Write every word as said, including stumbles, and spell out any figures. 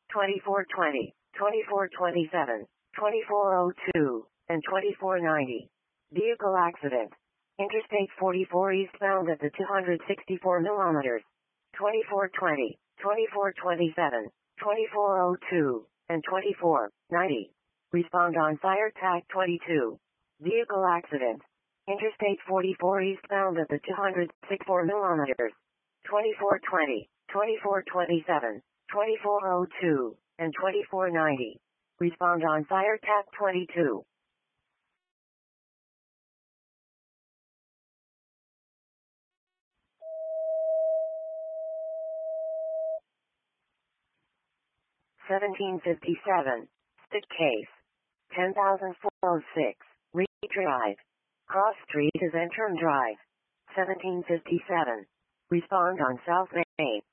twenty-four twenty, twenty-four twenty-seven, twenty-four oh two, and twenty-four ninety. Vehicle accident. Interstate forty-four eastbound at the two hundred sixty-four millimeters. twenty-four twenty, twenty-four twenty-seven, twenty-four oh two, and twenty-four ninety. Respond on Fire Tag twenty-two. Vehicle accident. Interstate forty-four eastbound at the two hundred sixty-four millimeters. twenty-four twenty, twenty-four twenty-seven, twenty-four oh two, and twenty-four ninety. Respond on Fire Tag twenty-two. seventeen fifty-seven. Stick case. ten thousand four hundred six. Reed Drive. Cross Street is Entrim Drive. seventeen fifty-seven. Respond on South Main.